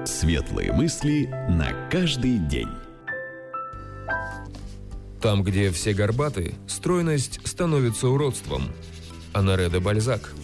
Светлые мысли на каждый день. Там, где все горбаты, стройность становится уродством. Оноре де Бальзак.